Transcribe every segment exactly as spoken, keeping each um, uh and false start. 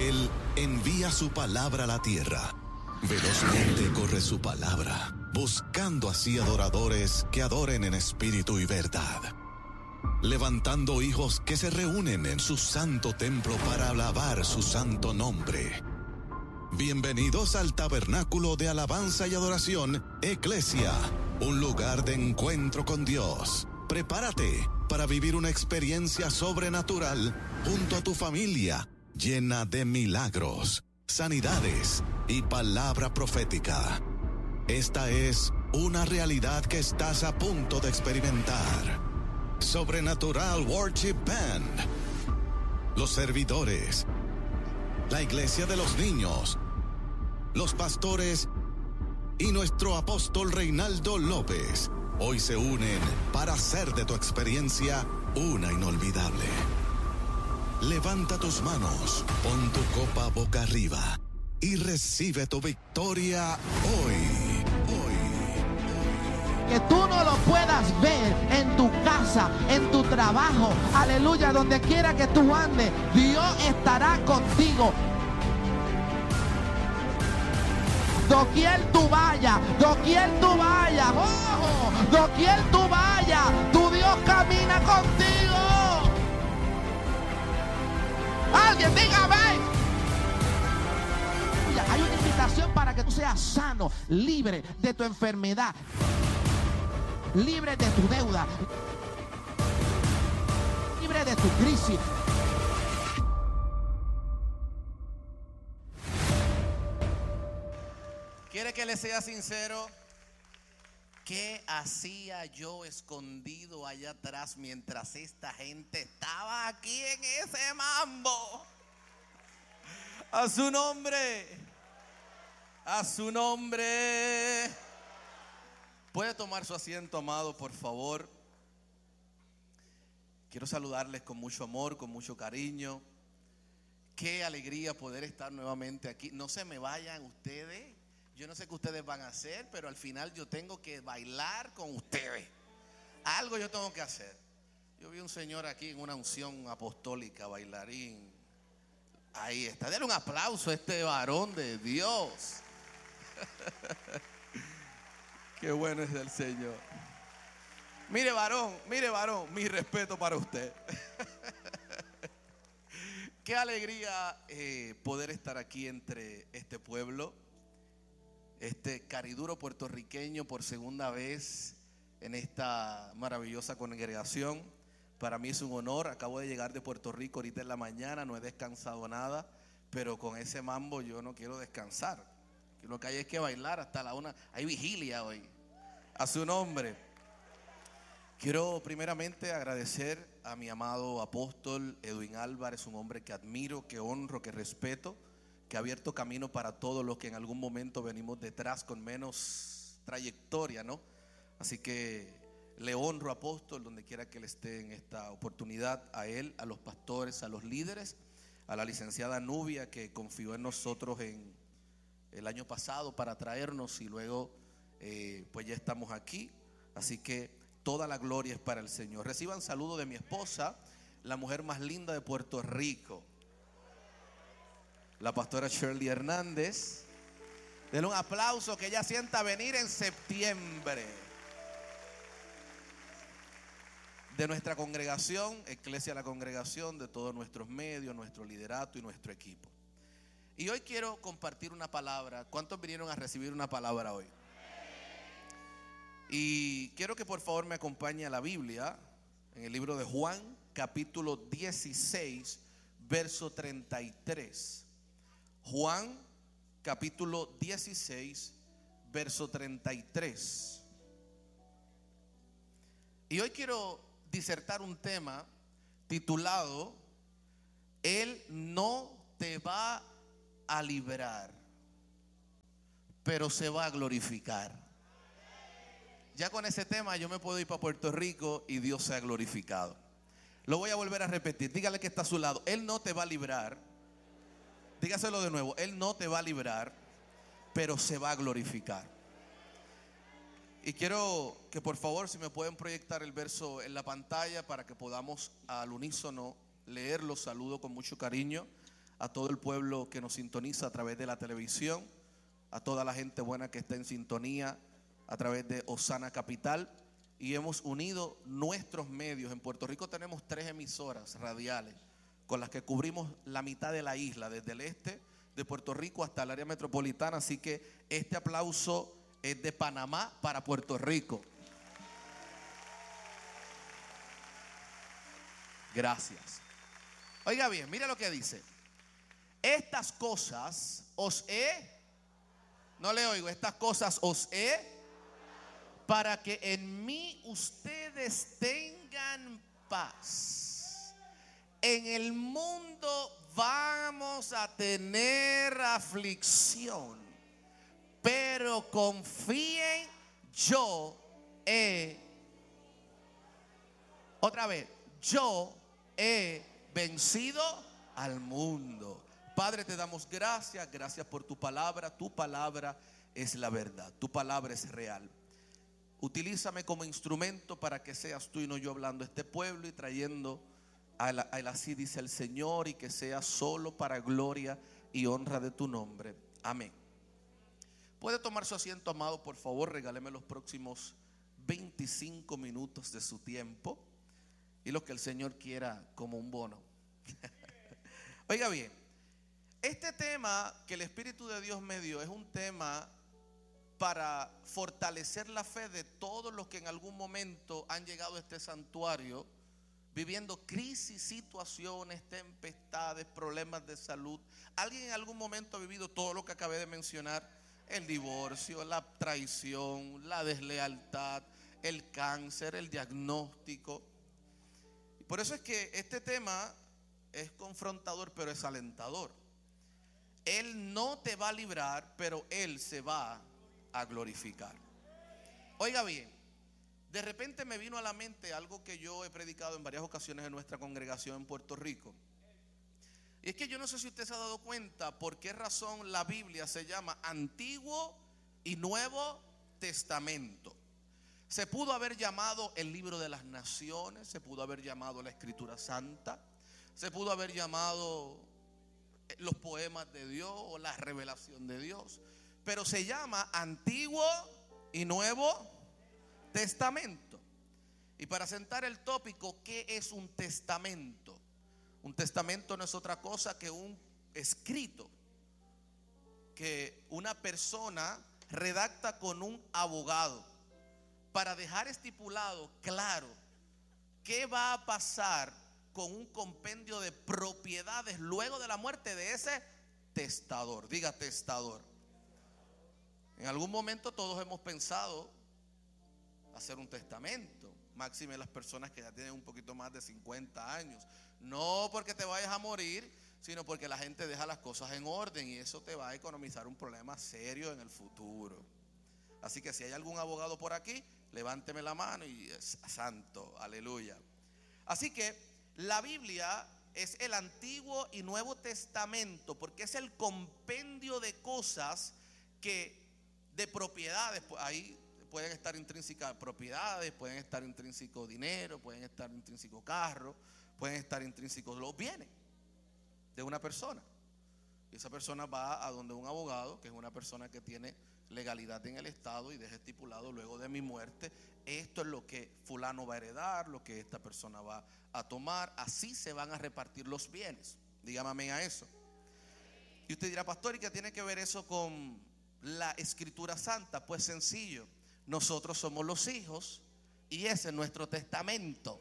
Él envía su palabra a la tierra. Velozmente corre su palabra, buscando así adoradores que adoren en espíritu y verdad. Levantando hijos que se reúnen en su santo templo para alabar su santo nombre. Bienvenidos al tabernáculo de alabanza y adoración, Eclesia, un lugar de encuentro con Dios. Prepárate para vivir una experiencia sobrenatural junto a tu familia, llena de milagros, sanidades y palabra profética. Esta es una realidad que estás a punto de experimentar. Sobrenatural Worship Band, los servidores, la iglesia de los niños, los pastores y nuestro apóstol Reinaldo López hoy se unen para hacer de tu experiencia una inolvidable. Levanta tus manos, pon tu copa boca arriba y recibe tu victoria hoy. Que tú no lo puedas ver en tu casa, en tu trabajo, aleluya, donde quiera que tú andes, Dios estará contigo. Doquier tú vayas, doquier tú vayas, ojo, doquier tú vayas, tu Dios camina contigo. Alguien dígame. Hay una invitación para que tú seas sano, libre de tu enfermedad, libre de tu deuda, libre de tu crisis. ¿Quiere que le sea sincero? ¿Qué hacía yo escondido allá atrás mientras esta gente estaba aquí en ese mambo? A su nombre, a su nombre. Puede tomar su asiento, amado, por favor. Quiero saludarles con mucho amor, con mucho cariño. Qué alegría poder estar nuevamente aquí. No se me vayan ustedes. Yo no sé qué ustedes van a hacer, pero al final yo tengo que bailar con ustedes. Algo yo tengo que hacer. Yo vi un señor aquí en una unción apostólica, bailarín. Ahí está. Denle un aplauso a este varón de Dios. Qué bueno es el Señor. Mire, varón, mire, varón, mi respeto para usted. Qué alegría eh, poder estar aquí entre este pueblo, este cariduro puertorriqueño por segunda vez en esta maravillosa congregación. Para mí es un honor. Acabo de llegar de Puerto Rico ahorita en la mañana, no he descansado nada, pero con ese mambo yo no quiero descansar. Lo que hay es que bailar hasta la una. Hay vigilia hoy. A su nombre. Quiero primeramente agradecer a mi amado apóstol Edwin Álvarez, un hombre que admiro, que honro, que respeto, que ha abierto camino para todos los que en algún momento venimos detrás con menos trayectoria, ¿no? Así que le honro, apóstol, donde quiera que él esté en esta oportunidad, a él, a los pastores, a los líderes, a la licenciada Nubia, que confió en nosotros en el año pasado para traernos, y luego eh, pues ya estamos aquí. Así que toda la gloria es para el Señor. Reciban saludo de mi esposa, la mujer más linda de Puerto Rico, la pastora Shirley Hernández. Denle un aplauso, que ella sienta venir en septiembre. De nuestra congregación, Eclesia la Congregación, de todos nuestros medios, nuestro liderato y nuestro equipo. Y hoy quiero compartir una palabra. ¿Cuántos vinieron a recibir una palabra hoy? Y quiero que por favor me acompañe a la Biblia, en el libro de Juan, capítulo dieciséis, verso treinta y tres. Juan, capítulo dieciséis, verso treinta y tres. Y hoy quiero disertar un tema titulado: Él no te va a librar, pero se va a glorificar. Ya con ese tema yo me puedo ir para Puerto Rico y Dios se ha glorificado. Lo voy a volver a repetir. Dígale que está a su lado: Él no te va a librar. Dígaselo de nuevo: Él no te va a librar, pero se va a glorificar. Y quiero que por favor, si me pueden proyectar el verso en la pantalla para que podamos al unísono leerlo. Saludo con mucho cariño a todo el pueblo que nos sintoniza a través de la televisión, a toda la gente buena que está en sintonía a través de Osana Capital. Y hemos unido nuestros medios. En Puerto Rico tenemos tres emisoras radiales con las que cubrimos la mitad de la isla, desde el este de Puerto Rico hasta el área metropolitana. Así que este aplauso es de Panamá para Puerto Rico. Gracias. Oiga bien, mire lo que dice. Estas cosas os he, no le oigo, estas cosas os he, para que en mí ustedes tengan paz. En el mundo vamos a tener aflicción, pero confíen, yo he, otra vez, yo he vencido al mundo. Padre, te damos gracias, gracias por tu palabra. Tu palabra es la verdad, tu palabra es real. Utilízame como instrumento para que seas tú y no yo hablando a este pueblo y trayendo a él, a él así dice el Señor, y que sea solo para gloria y honra de tu nombre. Amén. Puede tomar su asiento, amado, por favor. Regáleme los próximos veinticinco minutos de su tiempo y lo que el Señor quiera como un bono. Oiga bien, este tema que el Espíritu de Dios me dio es un tema para fortalecer la fe de todos los que en algún momento han llegado a este santuario viviendo crisis, situaciones, tempestades, problemas de salud. Alguien en algún momento ha vivido todo lo que acabé de mencionar: el divorcio, la traición, la deslealtad, el cáncer, el diagnóstico. Por eso es que este tema es confrontador, pero es alentador. Él no te va a librar, pero Él se va a glorificar. Oiga bien, de repente me vino a la mente algo que yo he predicado en varias ocasiones en nuestra congregación en Puerto Rico. Y es que yo no sé si usted se ha dado cuenta por qué razón la Biblia se llama Antiguo y Nuevo Testamento. Se pudo haber llamado el libro de las naciones, se pudo haber llamado la Escritura Santa, se pudo haber llamado los poemas de Dios o la revelación de Dios, pero se llama Antiguo y Nuevo Testamento. Y para sentar el tópico, ¿qué es un testamento? Un testamento no es otra cosa que un escrito que una persona redacta con un abogado para dejar estipulado claro qué va a pasar con un compendio de propiedades luego de la muerte de ese testador. Diga testador. En algún momento todos hemos pensado hacer un testamento, máxime las personas que ya tienen un poquito más de cincuenta años. No porque te vayas a morir, sino porque la gente deja las cosas en orden y eso te va a economizar un problema serio en el futuro. Así que si hay algún abogado por aquí, levánteme la mano y es santo, aleluya. Así que la Biblia es el Antiguo y Nuevo Testamento porque es el compendio de cosas que, de propiedades, pues ahí pueden estar intrínsecas propiedades, pueden estar intrínseco dinero, pueden estar intrínseco carro, pueden estar intrínsecos los bienes de una persona. Y esa persona va a donde un abogado, que es una persona que tiene legalidad en el estado y deja estipulado: luego de mi muerte, esto es lo que fulano va a heredar, lo que esta persona va a tomar. Así se van a repartir los bienes. Dígame amén a eso. Y usted dirá: pastor, ¿y qué tiene que ver eso con la Escritura Santa? Pues sencillo, nosotros somos los hijos y ese es nuestro testamento.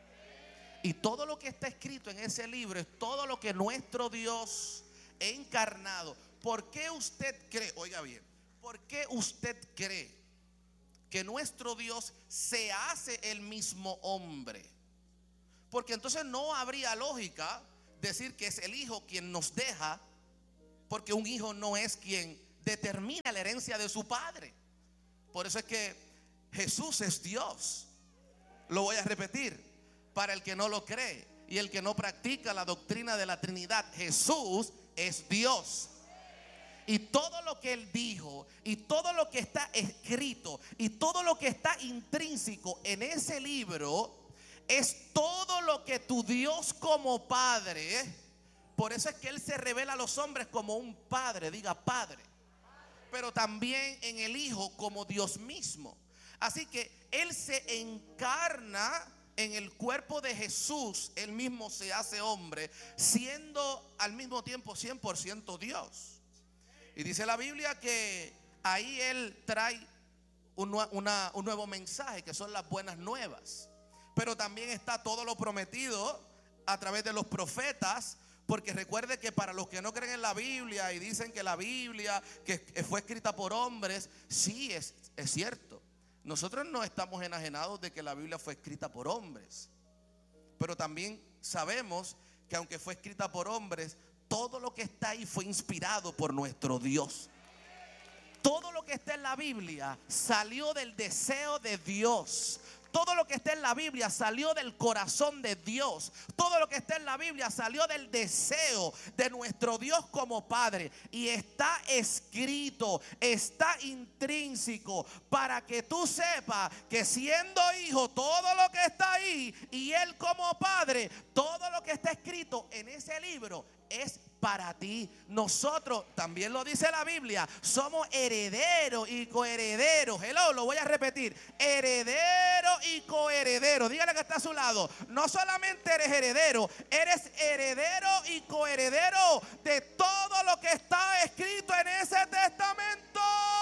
Y todo lo que está escrito en ese libro es todo lo que nuestro Dios encarnado. ¿Por qué usted cree? Oiga bien, ¿por qué usted cree que nuestro Dios se hace el mismo hombre? Porque entonces no habría lógica decir que es el hijo quien nos deja, porque un hijo no es quien determina la herencia de su padre. Por eso es que Jesús es Dios. Lo voy a repetir para el que no lo cree y el que no practica la doctrina de la Trinidad. Jesús es Dios. Y todo lo que Él dijo, y todo lo que está escrito, y todo lo que está intrínseco en ese libro, es todo lo que tu Dios como Padre Por eso es que Él se revela a los hombres como un padre, diga padre. Pero también en el Hijo como Dios mismo. Así que Él se encarna en el cuerpo de Jesús. Él mismo se hace hombre, siendo al mismo tiempo cien por ciento Dios. Y dice la Biblia que ahí Él trae un, una, un nuevo mensaje, que son las buenas nuevas. Pero también está todo lo prometido a través de los profetas. Porque recuerde que para los que no creen en la Biblia y dicen que la Biblia que fue escrita por hombres, sí, es, es cierto. Nosotros no estamos enajenados de que la Biblia fue escrita por hombres. Pero también sabemos que aunque fue escrita por hombres, todo lo que está ahí fue inspirado por nuestro Dios. Todo lo que está en la Biblia salió del deseo de Dios. Todo lo que está en la Biblia salió del corazón de Dios. Todo lo que está en la Biblia salió del deseo de nuestro Dios como Padre. Y está escrito, está intrínseco, para que tú sepas que siendo hijo, todo lo que está ahí, y Él como Padre, todo lo que está escrito en ese libro es para ti. Nosotros, también lo dice la Biblia, somos herederos y coherederos. Hello, lo voy a repetir: heredero y coheredero. Dígale que está a su lado. No solamente eres heredero, eres heredero y coheredero de todo lo que está escrito en ese testamento.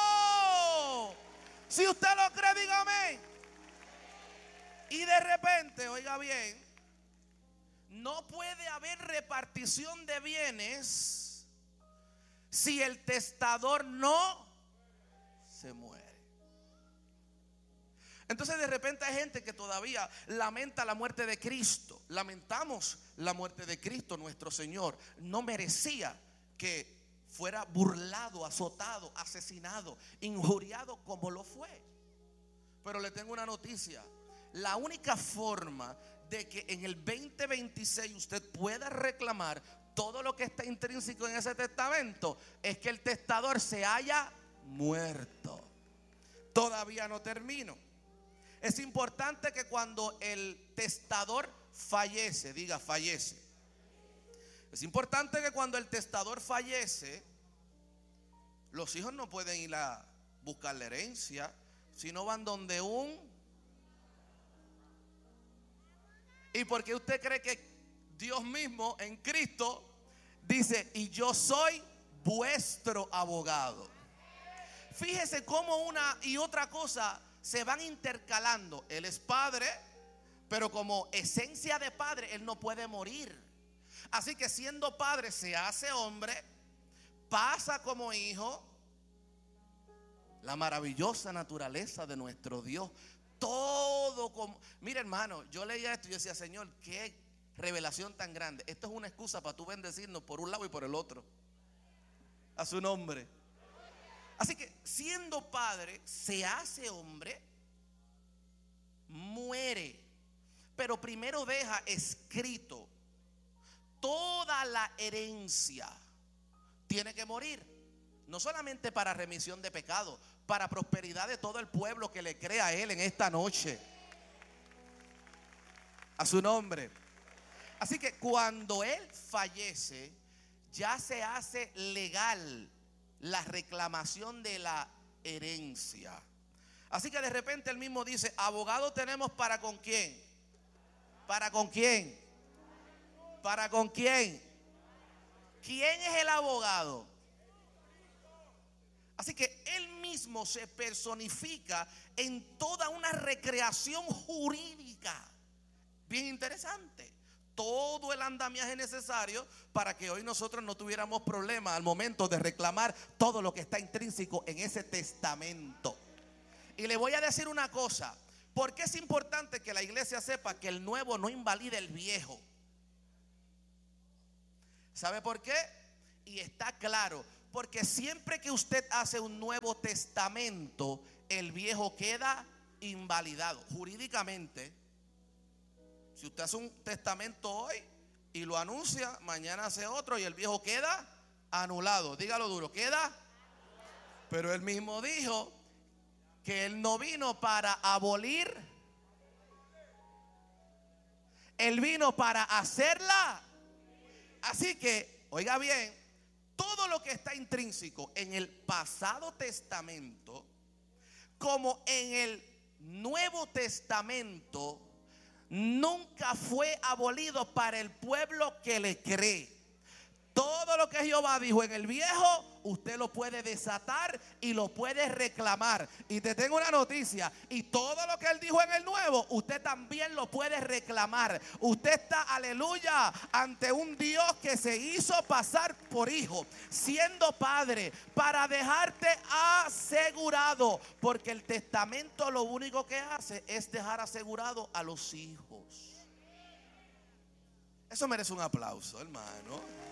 Si usted lo cree, dígame. Y de repente, oiga bien, no puede haber repartición de bienes si el testador no se muere. Entonces de repente hay gente que todavía lamenta la muerte de Cristo. Lamentamos la muerte de Cristo. Nuestro Señor no merecía que fuera burlado, azotado, asesinado, injuriado como lo fue. Pero le tengo una noticia: la única forma de que en el veinte veintiséis usted pueda reclamar todo lo que está intrínseco en ese testamento es que el testador se haya muerto. Todavía no termino. Es importante que cuando el testador fallece, diga fallece. Es importante que cuando el testador fallece, los hijos no pueden ir a buscar la herencia, sino van donde un... ¿Y por qué usted cree que Dios mismo en Cristo dice: y yo soy vuestro abogado? Fíjese cómo una y otra cosa se van intercalando. Él es padre, pero como esencia de padre, Él no puede morir. Así que siendo padre se hace hombre, pasa como hijo. La maravillosa naturaleza de nuestro Dios. Todo como... Mira, hermano, yo leía esto y yo decía: Señor, qué revelación tan grande. Esto es una excusa para tú bendecirnos por un lado y por el otro. A su nombre. Así que siendo padre, se hace hombre, muere, pero primero deja escrito toda la herencia. Tiene que morir, no solamente para remisión de pecado, para prosperidad de todo el pueblo que le crea a Él en esta noche. A su nombre. Así que cuando Él fallece, ya se hace legal la reclamación de la herencia. Así que de repente Él mismo dice: abogado tenemos para con quién. ¿Para con quién? ¿Para con quién? ¿Quién es el abogado? Así que Él mismo se personifica en toda una recreación jurídica. Bien interesante. Todo el andamiaje necesario para que hoy nosotros no tuviéramos problemas al momento de reclamar todo lo que está intrínseco en ese testamento. Y le voy a decir una cosa: ¿por qué es importante que la iglesia sepa que el nuevo no invalida el viejo? ¿Sabe por qué? Y está claro. Porque siempre que usted hace un nuevo testamento, el viejo queda invalidado jurídicamente. Si usted hace un testamento hoy y lo anuncia, mañana hace otro y el viejo queda anulado. Dígalo duro, queda. Pero Él mismo dijo que Él no vino para abolir, Él vino para hacerla. Así que, oiga bien, todo lo que está intrínseco en el pasado testamento, como en el Nuevo Testamento, nunca fue abolido para el pueblo que le cree. Todo lo que Jehová dijo en el viejo, usted lo puede desatar y lo puede reclamar. Y te tengo una noticia: y todo lo que él dijo en el nuevo, usted también lo puede reclamar. Usted está, aleluya, ante un Dios que se hizo pasar por hijo, siendo padre, para dejarte asegurado. Porque el testamento lo único que hace es dejar asegurado a los hijos. Eso merece un aplauso, hermano.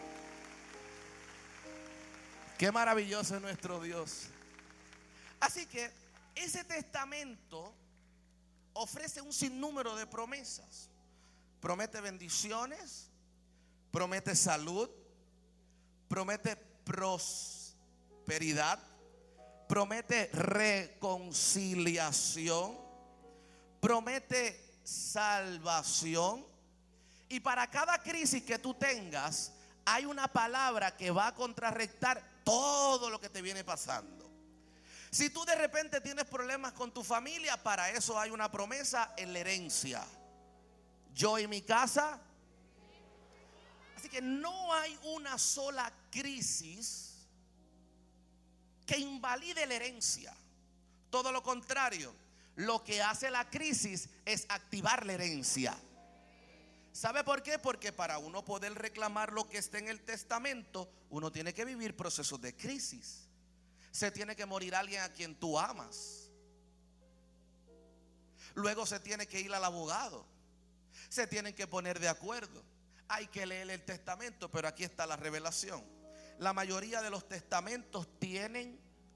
Qué maravilloso es nuestro Dios. Así que ese testamento ofrece un sinnúmero de promesas. Promete bendiciones, promete salud, promete prosperidad, promete reconciliación, promete salvación. Y para cada crisis que tú tengas, hay una palabra que va a contrarrestar todo lo que te viene pasando. Si tú de repente tienes problemas con tu familia, para eso hay una promesa en la herencia: yo y mi casa. Así que no hay una sola crisis que invalide la herencia. Todo lo contrario, lo que hace la crisis es activar la herencia. ¿Sabe por qué? Porque para uno poder reclamar lo que está en el testamento, uno tiene que vivir procesos de crisis. Se tiene que morir alguien a quien tú amas. Luego se tiene que ir al abogado. Se tienen que poner de acuerdo. Hay que leer el testamento, pero aquí está la revelación. La mayoría de los testamentos tienen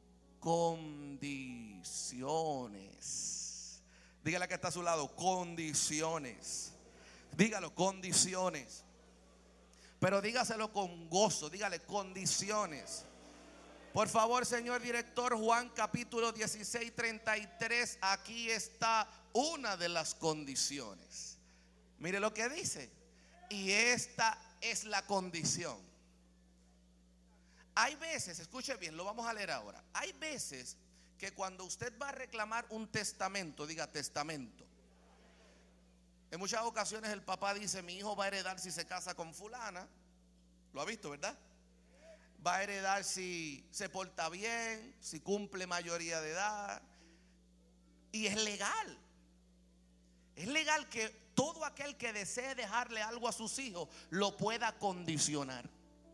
condiciones. Dígale que está a su lado: condiciones. Dígalo, condiciones. Pero dígaselo con gozo. Dígale, condiciones. Por favor, señor director, Juan capítulo dieciséis, treinta y tres. Aquí está una de las condiciones. Mire lo que dice: y esta es la condición. Hay veces, escuche bien, lo vamos a leer ahora. Hay veces que cuando usted va a reclamar un testamento, diga testamento. En muchas ocasiones el papá dice: mi hijo va a heredar si se casa con fulana. Lo ha visto, ¿verdad? Va a heredar si se porta bien, si cumple mayoría de edad. Y es legal. Es legal que todo aquel que desee dejarle algo a sus hijos lo pueda condicionar.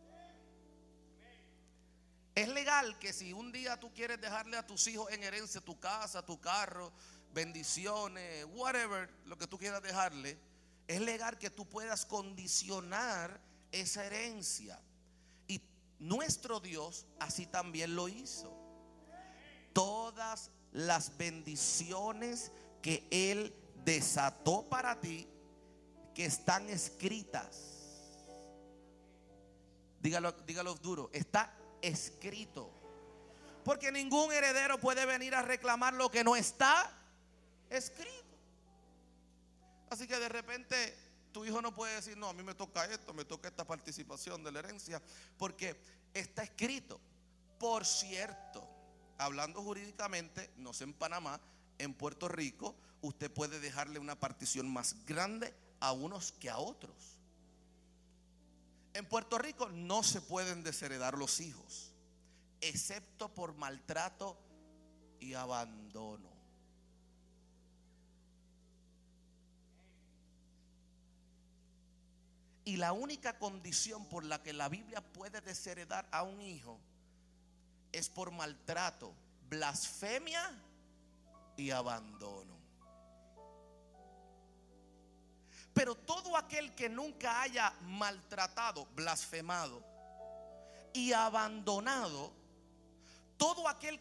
Es legal que si un día tú quieres dejarle a tus hijos en herencia tu casa, tu carro, bendiciones, whatever, lo que tú quieras dejarle, es legal que tú puedas condicionar esa herencia. Y nuestro Dios así también lo hizo. Todas las bendiciones que Él desató para ti, que están escritas, dígalo, dígalo duro, está escrito. Porque ningún heredero puede venir a reclamar lo que no está escrito. Así que de repente tu hijo no puede decir: no, a mí me toca esto, me toca esta participación de la herencia, porque está escrito. Por cierto, hablando jurídicamente, no sé en Panamá, en Puerto Rico, usted puede dejarle una partición más grande a unos que a otros. En Puerto Rico no se pueden desheredar los hijos, excepto por maltrato y abandono. Y la única condición por la que la Biblia puede desheredar a un hijo es por maltrato, blasfemia y abandono. Pero todo aquel que nunca haya maltratado, blasfemado y abandonado, todo aquel